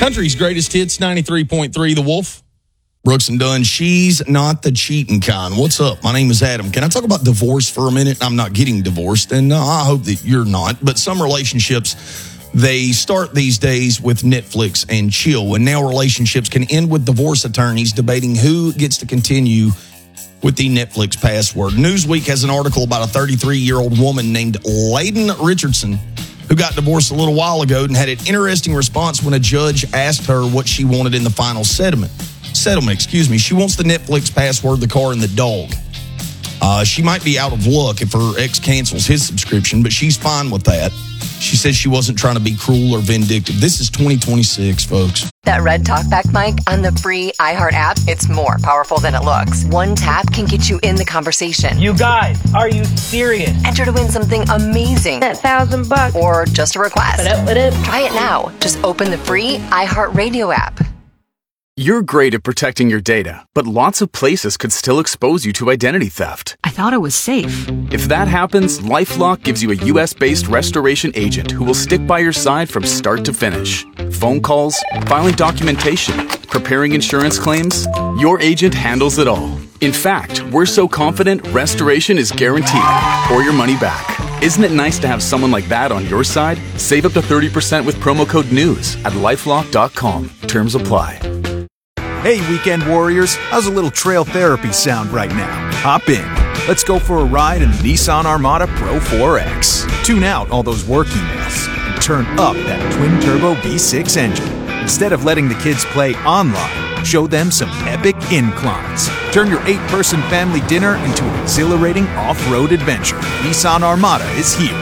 Country's greatest hits, 93.3 The Wolf. Brooks and Dunn, she's not the cheating kind. What's up? My name is Adam. Can I talk about divorce for a minute? I'm not getting divorced, and I hope that you're not. But some relationships, they start these days with Netflix and chill, and now relationships can end with divorce attorneys debating who gets to continue with the Netflix password. Newsweek has an article about a 33-year-old woman named Layden Richardson who got divorced a little while ago and had an interesting response when a judge asked her what she wanted in the final settlement. She wants the Netflix password, the car, and the dog. She might be out of luck if her ex cancels his subscription, but she's fine with that. She says she wasn't trying to be cruel or vindictive. This is 2026, folks. That red talkback mic on the free iHeart app, it's more powerful than it looks. One tap can get you in the conversation. You guys, are you serious? Enter to win something amazing. That $1,000. Or just a request. What up? Try it now. Just open the free iHeart Radio app. You're great at protecting your data, but lots of places could still expose you to identity theft. I thought it was safe. If that happens, LifeLock gives you a U.S.-based restoration agent who will stick by your side from start to finish. Phone calls, filing documentation, preparing insurance claims, your agent handles it all. In fact, we're so confident restoration is guaranteed or your money back. Isn't it nice to have someone like that on your side? Save up to 30% with promo code NEWS at LifeLock.com. Terms apply. Hey, weekend warriors, how's a little trail therapy sound right now? Hop in. Let's go for a ride in the Nissan Armada Pro 4X. Tune out all those work emails and turn up that twin-turbo V6 engine. Instead of letting the kids play online, show them some epic inclines. Turn your 8-person family dinner into an exhilarating off-road adventure. Nissan Armada is here.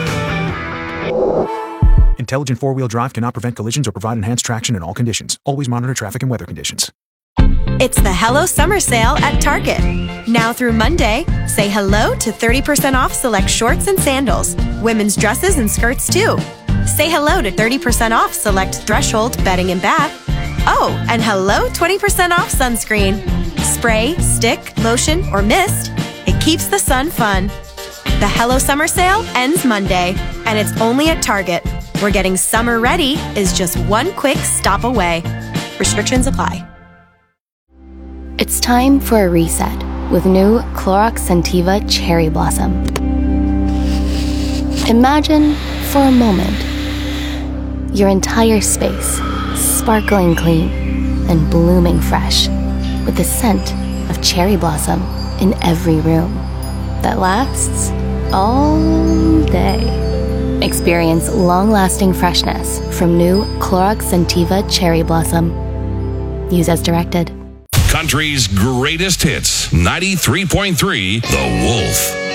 Intelligent four-wheel drive cannot prevent collisions or provide enhanced traction in all conditions. Always monitor traffic and weather conditions. It's the Hello Summer Sale at Target. Now through Monday, say hello to 30% off select shorts and sandals, women's dresses and skirts too. Say hello to 30% off select Threshold bedding and bath. Oh, and hello 20% off sunscreen. Spray, stick, lotion, or mist. It keeps the sun fun. The Hello Summer Sale ends Monday, and it's only at Target, where getting summer ready is just one quick stop away. Restrictions apply. It's time for a reset with new Clorox Scentiva Cherry Blossom. Imagine, for a moment, your entire space sparkling clean and blooming fresh with the scent of cherry blossom in every room that lasts all day. Experience long-lasting freshness from new Clorox Scentiva Cherry Blossom. Use as directed. Country's greatest hits, 93.3 The Wolf.